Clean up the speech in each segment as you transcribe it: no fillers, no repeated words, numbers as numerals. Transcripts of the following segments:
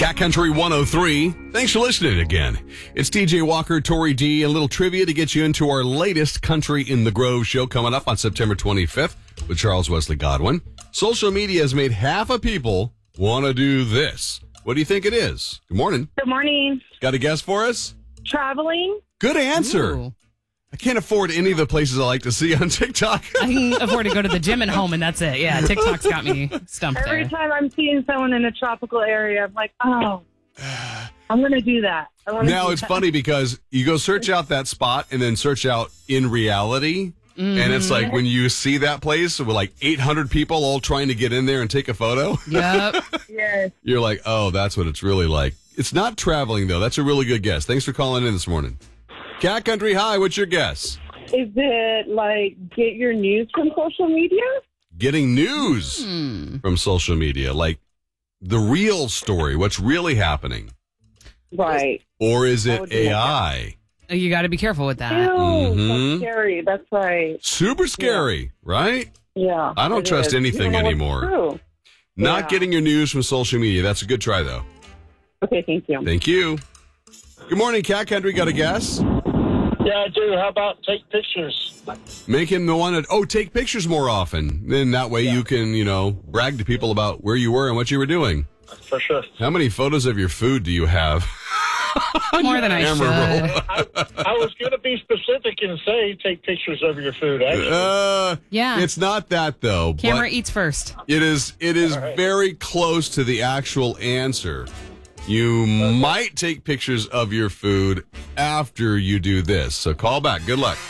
Cat Country 103. Thanks for listening again. It's DJ Walker, Tori D, and a little trivia to get you into our latest Country in the Grove show coming up on September 25th with Charles Wesley Godwin. Social media has made half of people want to do this. What do you think it is? Good morning. Good morning. Got a guess for us? Traveling. Good answer. Ooh. I can't afford any of the places I like to see on TikTok. I can afford to go to the gym and home, and that's it. Yeah, TikTok's got me stumped Every there. time I'm seeing someone in a tropical area, I'm like, oh, I'm going to do that. Now, it's funny because you go search out that spot and then search out in reality. Mm-hmm. And it's like when you see that place with like 800 people all trying to get in there and take a photo. Yep. Yes. You're like, oh, that's what it's really like. It's not traveling, though. That's a really good guess. Thanks for calling in this morning. Cat Country, hi. What's your guess? Is it like get your news from social media? Getting news from social media, like the real story, what's really happening. Right. Or is I it would do that. AI? You got to be careful with that. Ew, Mhm. that's scary. That's right. Super scary, right? Yeah. I don't it trust is. anything You know what's anymore. true. Not Yeah. getting your news from social media. That's a good try, though. Okay, thank you. Thank you. Good morning, Cat Country. Got a guess? Yeah, I do. How about take pictures? Make him the one that, take pictures more often. Then that way you can, brag to people about where you were and what you were doing. For sure. How many photos of your food do you have? More than I Camera should. I was going to be specific and say take pictures of your food, actually. Yeah. It's not that, though. Camera but eats first. It is right. very close to the actual answer. You might take pictures of your food after you do this. So call back. Good luck.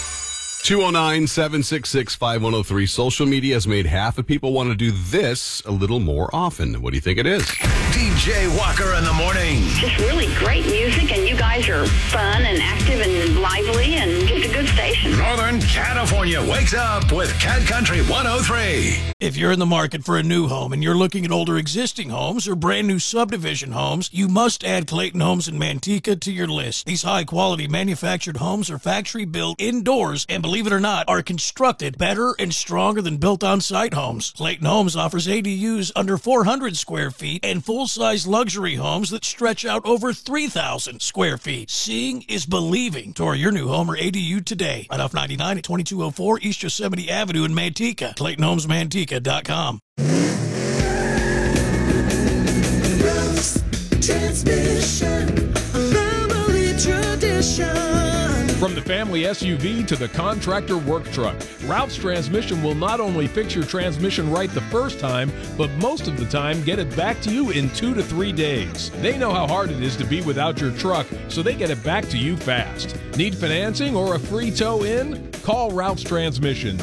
209-766-5103. Social media has made half of people want to do this a little more often. What do you think it is? DJ Walker in the morning. Just really great music, and you guys are fun and active and lively and just a good station. Northern California wakes up with Cat Country 103. If you're in the market for a new home and you're looking at older existing homes or brand new subdivision homes, you must add Clayton Homes in Manteca to your list. These high-quality manufactured homes are factory-built indoors and, believe it or not, are constructed better and stronger than built on-site homes. Clayton Homes offers ADUs under 400 square feet and full-size luxury homes that stretch out over 3,000 square feet. Seeing is believing. Tour your new home or ADU today. Right off 99 at 2204 East Yosemite Avenue in Manteca. ClaytonHomesManteca.com. Transmission, family tradition. From the family SUV to the contractor work truck, Ralph's Transmission will not only fix your transmission right the first time, but most of the time get it back to you in 2 to 3 days. They know how hard it is to be without your truck, so they get it back to you fast. Need financing or a free tow in? Call Ralph's Transmission,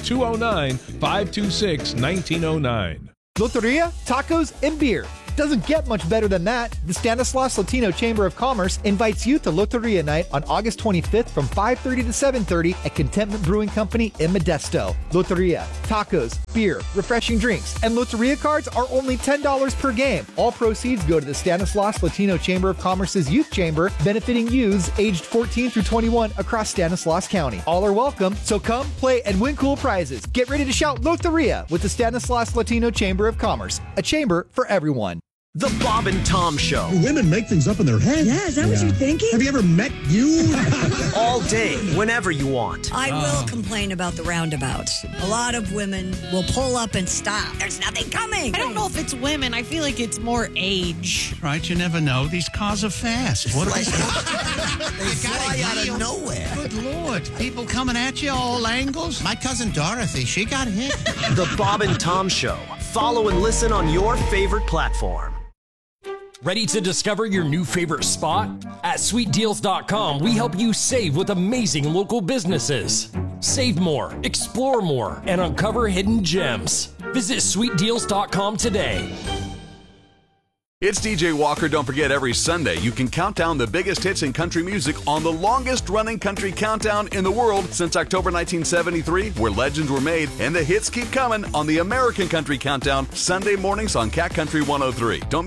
209-526-1909. Loteria, tacos, and beer. Doesn't get much better than that. The Stanislaus Latino Chamber of Commerce invites you to Loteria Night on August 25th from 5:30 to 7:30 at Contentment Brewing Company in Modesto. Loteria, tacos, beer, refreshing drinks, and Loteria cards are only $10 per game. All proceeds go to the Stanislaus Latino Chamber of Commerce's Youth Chamber, benefiting youths aged 14 through 21 across Stanislaus County. All are welcome, so come, play, and win cool prizes. Get ready to shout Loteria with the Stanislaus Latino Chamber of Commerce, a chamber for everyone. The Bob and Tom Show. Women make things up in their head. Yeah, is that what you're thinking? Have you ever met you? All day, whenever you want. I will complain about the roundabouts. A lot of women will pull up and stop. There's nothing coming. I don't know if it's women. I feel like it's more age. Right, you never know. These cars are fast. What They fly out of nowhere. Good Lord. People coming at you all angles. My cousin Dorothy, she got hit. The Bob and Tom Show. Follow and listen on your favorite platform. Ready to discover your new favorite spot? At SweetDeals.com, we help you save with amazing local businesses. Save more, explore more, and uncover hidden gems. Visit SweetDeals.com today. It's DJ Walker. Don't forget, every Sunday you can count down the biggest hits in country music on the longest-running country countdown in the world since October 1973, where legends were made, and the hits keep coming on the American Country Countdown, Sunday mornings on Cat Country 103. Don't miss it.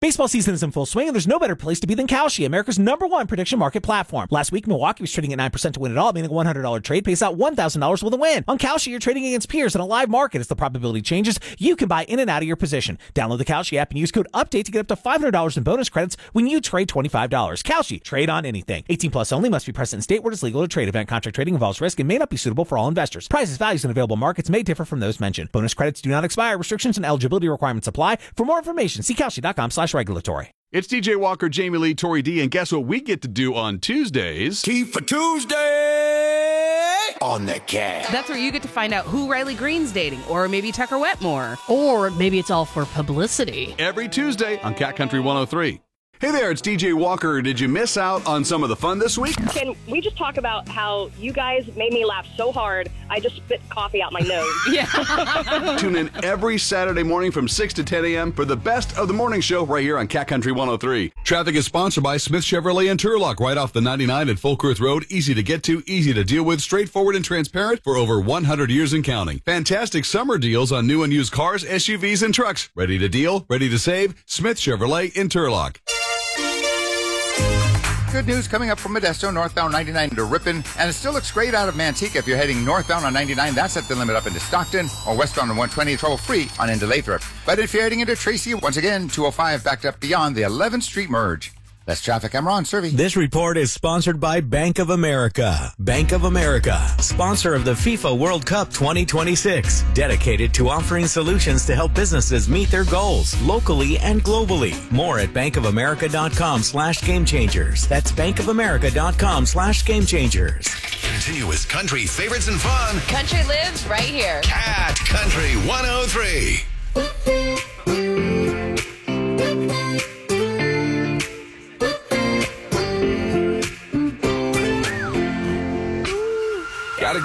Baseball season is in full swing, and there's no better place to be than Kalshi, America's #1 prediction market platform. Last week, Milwaukee was trading at 9% to win it all, meaning a $100 trade pays out $1,000 with a win. On Kalshi, you're trading against peers in a live market. As the probability changes, you can buy in and out of your position. Download the Kalshi app and use code UPDATE to get up to $500 in bonus credits when you trade $25. Kalshi, trade on anything. 18 plus only, must be present in state where it's legal to trade. Event contract trading involves risk and may not be suitable for all investors. Prices, values, and available markets may differ from those mentioned. Bonus credits do not expire. Restrictions and eligibility requirements apply. For more information, see Kalshi.com/regulatory. It's DJ Walker, Jamie Lee, Tori D, and guess what we get to do on Tuesdays? Tea for Tuesday on the Cat. That's where you get to find out who Riley Green's dating, or maybe Tucker Wetmore. Or maybe it's all for publicity. Every Tuesday on Cat Country 103. Hey there, it's DJ Walker. Did you miss out on some of the fun this week? Can we just talk about how you guys made me laugh so hard, I just spit coffee out my nose? Yeah. Tune in every Saturday morning from 6 to 10 a.m. for the best of the morning show right here on Cat Country 103. Traffic is sponsored by Smith Chevrolet in Turlock, right off the 99 at Fulkerth Road. Easy to get to, easy to deal with, straightforward and transparent for over 100 years and counting. Fantastic summer deals on new and used cars, SUVs, and trucks. Ready to deal? Ready to save? Smith Chevrolet in Turlock. Good news coming up from Modesto, northbound 99 to Ripon, and it still looks great out of Manteca. If you're heading northbound on 99, that's at the limit up into Stockton, or westbound on 120, trouble-free on into Lathrop. But if you're heading into Tracy, once again, 205 backed up beyond the 11th Street merge. That's traffic. I'm Ron Servey. This report is sponsored by Bank of America. Bank of America, sponsor of the FIFA World Cup 2026, dedicated to offering solutions to help businesses meet their goals locally and globally. More at bankofamerica.com/gamechangers. That's bankofamerica.com/gamechangers. Continuous country favorites and fun. Country lives right here. Cat Country 103.